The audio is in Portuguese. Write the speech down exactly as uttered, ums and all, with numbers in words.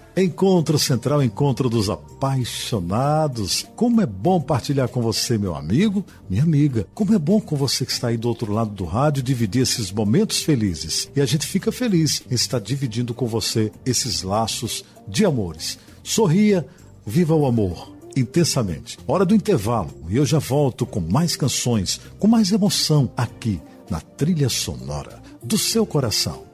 Encontro Central, encontro dos apaixonados. Como é bom partilhar com você, meu amigo, minha amiga. Como é bom com você que está aí do outro lado do rádio dividir esses momentos felizes. E a gente fica feliz em estar dividindo com você esses laços de amores. Sorria, viva o amor intensamente. Hora do intervalo e eu já volto com mais canções, com mais emoção aqui na trilha sonora do seu coração.